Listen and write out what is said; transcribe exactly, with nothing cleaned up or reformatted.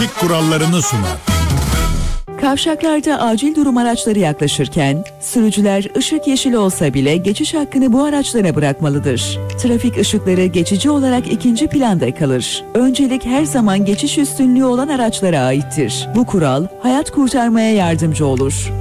kurallarını sunar. Kavşaklarda acil durum araçları yaklaşırken sürücüler ışık yeşil olsa bile geçiş hakkını bu araçlara bırakmalıdır. Trafik ışıkları geçici olarak ikinci planda kalır. Öncelik her zaman geçiş üstünlüğü olan araçlara aittir. Bu kural hayat kurtarmaya yardımcı olur.